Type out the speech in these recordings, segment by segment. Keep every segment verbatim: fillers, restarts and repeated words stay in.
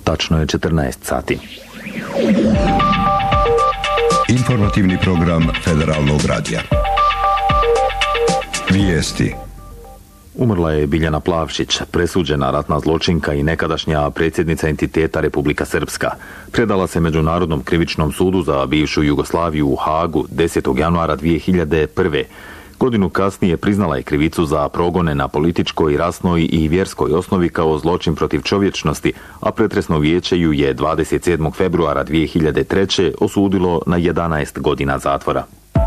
Tačno je četrnaest sati. Informativni program Federalnog radija. Vijesti. Umrla je Biljana Plavšić, presuđena ratna zločinka i nekadašnja predsjednica entiteta Republika Srpska. Predala se Međunarodnom krivičnom sudu za bivšu Jugoslaviju u Hagu desetog januara dvije hiljade prve. Godinu kasnije priznala je krivicu za progone na političkoj, rasnoj i vjerskoj osnovi kao zločin protiv čovječnosti, a pretresno vijeće ju je dvadeset sedmog februara dvije hiljade treće. osudilo na jedanaest godina zatvora.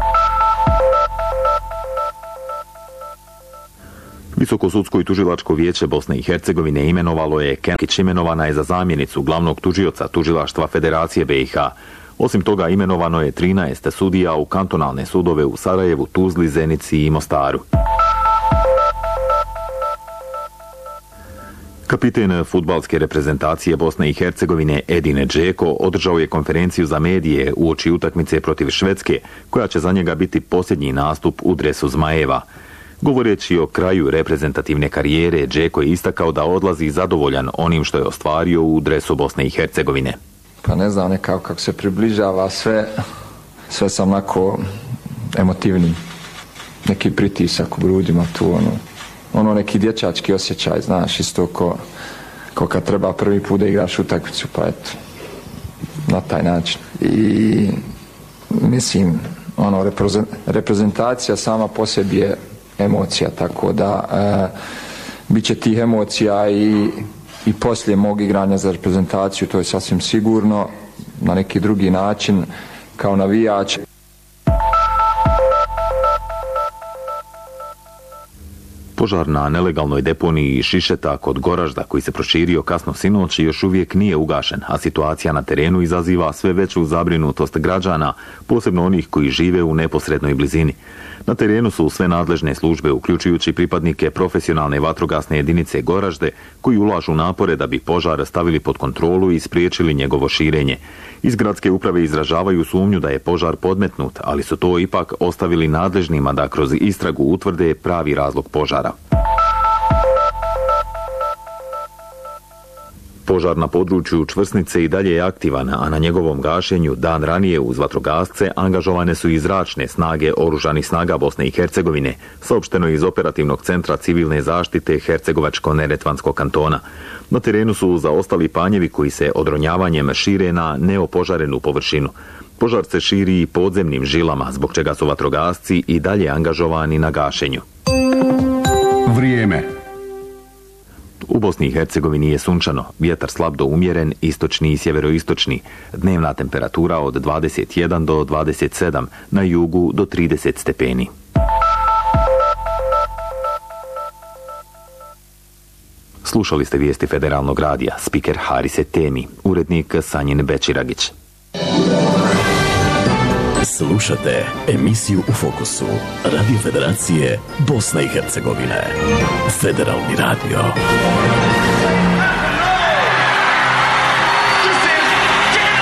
Visoko sudsko i tužilačko vijeće Bosne i Hercegovine imenovalo je Kenkić, imenovana je za zamjenicu glavnog tužioca tužilaštva Federacije B i H. Osim toga imenovano je trinaest sudija u kantonalne sudove u Sarajevu, Tuzli, Zenici i Mostaru. Kapiten fudbalske reprezentacije Bosne i Hercegovine Edin Džeko održao je konferenciju za medije uoči utakmice protiv Švedske, koja će za njega biti posljednji nastup u dresu Zmajeva. Govoreći o kraju reprezentativne karijere, Džeko je istakao da odlazi zadovoljan onim što je ostvario u dresu Bosne i Hercegovine. Pa ne znam, nekako kako se približava sve, sve sam onako emotivni. Neki pritisak u grudima tu, ono, ono neki dječački osjećaj, znaš, isto ko, ko kad treba prvi put da igraš utakmicu, pa eto, na taj način. I mislim, ono, reprezentacija sama po sebi je emocija, tako da e, bit će tih emocija i, i poslije mog igranja za reprezentaciju, to je sasvim sigurno, na neki drugi način, kao navijač. Požar na nelegalnoj deponiji Šišeta kod Goražda, koji se proširio kasno sinoć, još uvijek nije ugašen, a situacija na terenu izaziva sve veću zabrinutost građana, posebno onih koji žive u neposrednoj blizini. Na terenu su sve nadležne službe, uključujući pripadnike profesionalne vatrogasne jedinice Goražde, koji ulažu napore da bi požar stavili pod kontrolu i spriječili njegovo širenje. Iz gradske uprave izražavaju sumnju da je požar podmetnut, ali su to ipak ostavili nadležnima da kroz istragu utvrde pravi razlog požara. Požar na području Čvrsnice i dalje je aktivan, a na njegovom gašenju dan ranije uz vatrogasce angažovane su i zračne snage Oružanih snaga Bosne i Hercegovine, saopšteno iz Operativnog centra civilne zaštite Hercegovačko-Neretvanskog kantona. Na terenu su zaostali panjevi koji se odronjavanjem šire na neopožarenu površinu. Požar se širi i podzemnim žilama, zbog čega su vatrogasci i dalje angažovani na gašenju. Vrijeme. U Bosni i Hercegovini je sunčano, vjetar slab do umjeren, istočni i sjeveroistočni, dnevna temperatura od dvadeset jedan do dvadeset sedam, na jugu do trideset stepeni. Slušali ste vijesti Federalnog radija, spiker Harise Temi, urednik Sanjin Bećiragić. Slušate emisiju U fokusu Radio Federacije Bosne i Hercegovine. Federalni radio.